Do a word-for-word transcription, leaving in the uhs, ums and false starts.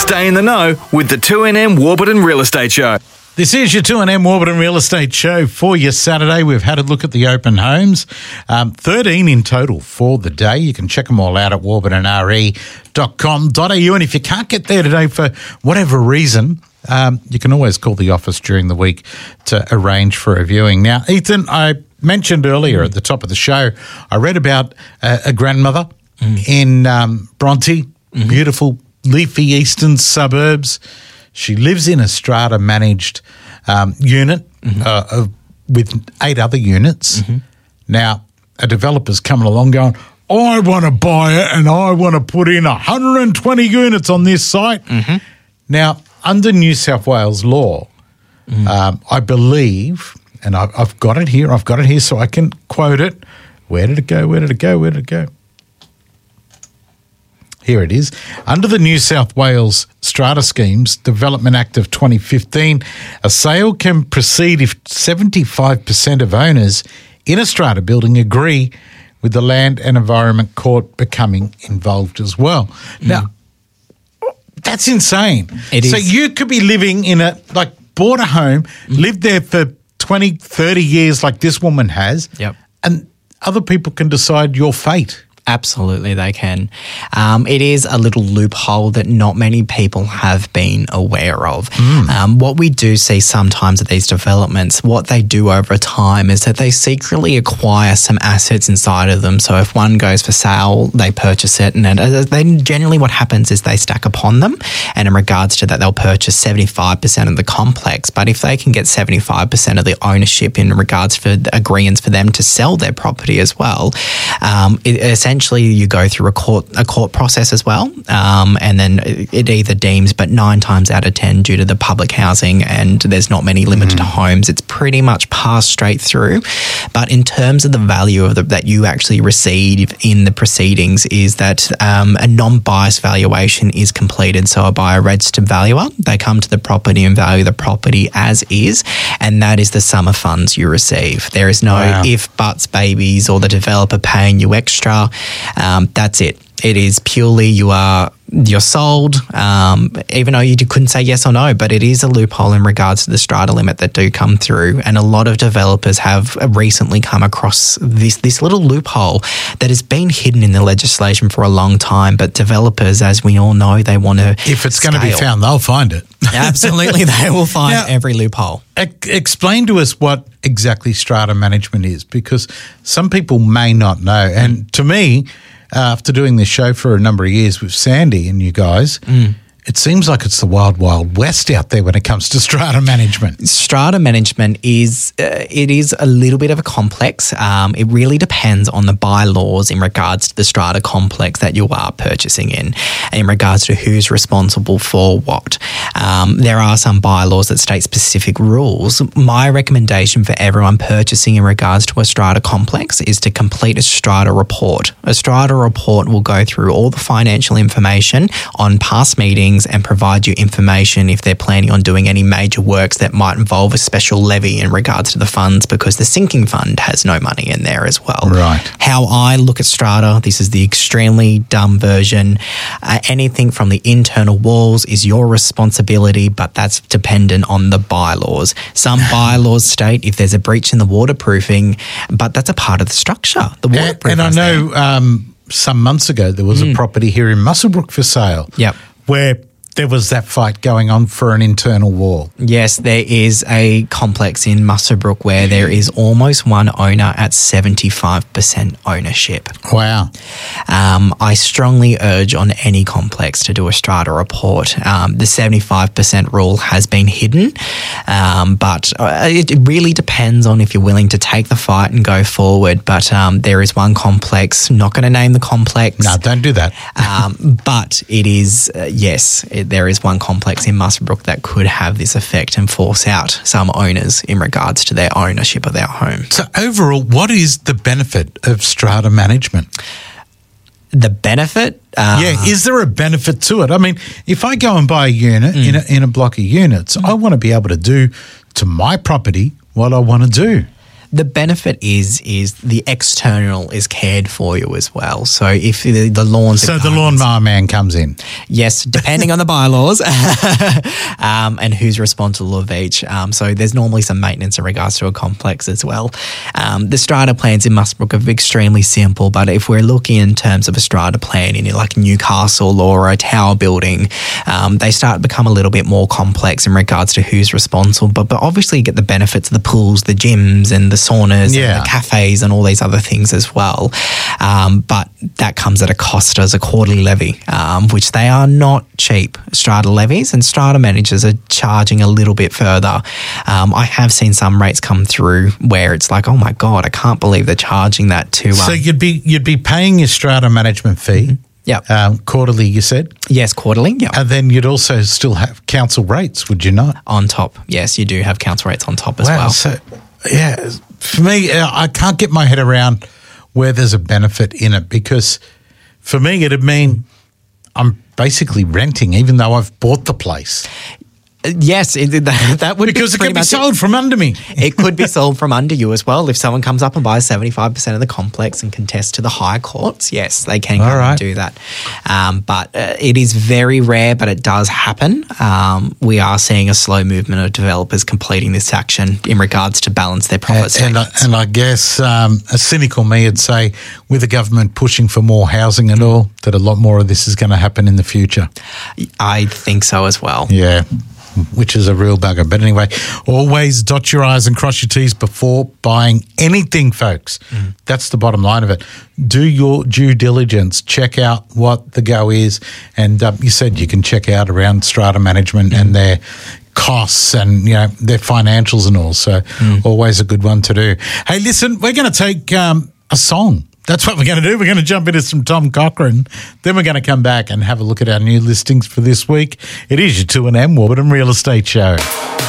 Stay in the know with the two N M Warburton Real Estate Show. This is your two N M Warburton Real Estate Show for your Saturday. We've had a look at the open homes, um, thirteen in total for the day. You can check them all out at warburton r e dot com dot a u. And if you can't get there today for whatever reason, um, you can always call the office during the week to arrange for a viewing. Now, Ethan, I mentioned earlier at the top of the show, I read about uh, a grandmother mm. in um, Bronte, mm-hmm. beautiful leafy eastern suburbs. She lives in a strata-managed um, unit mm-hmm. uh, of, with eight other units. Mm-hmm. Now, a developer's coming along going, I want to buy it and I want to put in one hundred twenty units on this site. Mm-hmm. Now, under New South Wales law, mm-hmm. um, I believe, and I've, I've got it here, I've got it here so I can quote it. Where did it go? Where did it go? Where did it go? Here it is. Under the New South Wales Strata Schemes Development Act of twenty fifteen, a sale can proceed if seventy-five percent of owners in a strata building agree with the Land and Environment Court becoming involved as well. Mm. Now, that's insane. It is. So you could be living in a, like, bought a home, mm. lived there for twenty, thirty years like this woman has, yep. and other people can decide your fate. Absolutely, they can. Um, it is a little loophole that not many people have been aware of. Mm. Um, what we do see sometimes at these developments, what they do over time is that they secretly acquire some assets inside of them. So if one goes for sale, they purchase it, and then generally what happens is they stack upon them. And in regards to that, they'll purchase seventy-five percent of the complex. But if they can get seventy-five percent of the ownership in regards for the agreements for them to sell their property as well, um, it essentially Essentially, you go through a court a court process as well, um, and then it either deems, but nine times out of ten, due to the public housing and there's not many limited mm-hmm. homes, it's pretty much passed straight through. But in terms of the value of the, that you actually receive in the proceedings, is that um, a non-biased valuation is completed. So by a registered valuer, they come to the property and value the property as is, and that is the sum of funds you receive. There is no wow. if, buts, babies, or the developer paying you extra. Um, that's it. It is purely you are you're sold, um, even though you couldn't say yes or no, but it is a loophole in regards to the strata limit that do come through. And a lot of developers have recently come across this this little loophole that has been hidden in the legislation for a long time. But developers, as we all know, they want to If it's going to be found, they'll find it. Absolutely, they will find now, every loophole. E- explain to us what exactly strata management is, because some people may not know. And to me, Uh, after doing this show for a number of years with Sandy and you guys, mm. it seems like it's the wild, wild west out there when it comes to strata management. Strata management is uh, it is a little bit of a complex. Um, it really depends on the bylaws in regards to the strata complex that you are purchasing in, in regards to who's responsible for what. Um, there are some bylaws that state specific rules. My recommendation for everyone purchasing in regards to a strata complex is to complete a strata report. A strata report will go through all the financial information on past meetings and provide you information if they're planning on doing any major works that might involve a special levy in regards to the funds, because the sinking fund has no money in there as well. Right. How I look at strata, this is the extremely dumb version. Uh, anything from the internal walls is your responsibility, but that's dependent on the bylaws. Some bylaws state if there's a breach in the waterproofing, but that's a part of the structure. The waterproof. And, and I know um, some months ago there was mm. a property here in Muswellbrook for sale. Yep. Where there was that fight going on for an internal wall. Yes, there is a complex in Muswellbrook where there is almost one owner at seventy-five percent ownership. Wow. Um, I strongly urge on any complex to do a strata report. Um, the seventy-five percent rule has been hidden, um, but it really depends on if you're willing to take the fight and go forward. But um, there is one complex, not going to name the complex. No, don't do that. um, but it is, uh, yes, it, there is one complex in Muswellbrook that could have this effect and force out some owners in regards to their ownership of their home. So overall, what is the benefit of strata management? The benefit? Uh, yeah, is there a benefit to it? I mean, if I go and buy a unit mm. in, a, in a block of units, mm. I want to be able to do to my property what I want to do. The benefit is is the external is cared for you as well. So if the, the lawns, So the lawnmower man comes in. yes, depending on the bylaws um, and who's responsible of each. Um, so there's normally some maintenance in regards to a complex as well. Um, the strata plans in Musbrook are extremely simple, but if we're looking in terms of a strata plan in like Newcastle or a tower building, um, they start to become a little bit more complex in regards to who's responsible. But but obviously you get the benefits of the pools, the gyms, and the saunas, Yeah. and the cafes, and all these other things as well. Um, but that comes at a cost as a quarterly levy, um, which they are not cheap. Strata levies and strata managers are charging a little bit further. Um, I have seen some rates come through where it's like, oh my god, I can't believe they're charging that to. Um, So you'd be you'd be paying your strata management fee. Yep. Um, quarterly, you said, yes, quarterly. Yeah. and then you'd also still have council rates, would you not? On top, yes, you do have council rates on top as well. So, yeah, for me, uh, I can't get my head around where there's a benefit in it, because for me, it'd mean I'm basically renting, even though I've bought the place, Yes, it, that, that would because be it pretty could be much sold from under me. It could be sold from under you as well. If someone comes up and buys seventy-five percent of the complex and contests to the higher courts, yes, they can come All right. and do that. Um, but uh, it is very rare, but it does happen. Um, we are seeing a slow movement of developers completing this action in regards to balance their profit And, and, I, statements. and I guess um, a cynical me would say, with the government pushing for more housing and all, that a lot more of this is going to happen in the future. I think so as well. Yeah, which is a real bugger. But anyway, always dot your I's and cross your T's before buying anything, folks. Mm. That's the bottom line of it. Do your due diligence. Check out what the go is. And um, you said you can check out around strata management mm. and their costs and, you know, their financials and all. So mm. always a good one to do. Hey, listen, we're going to take um, a song. That's what we're going to do. We're going to jump into some Tom Cochrane. Then we're going to come back and have a look at our new listings for this week. It is your two N M Warburton Real Estate Show.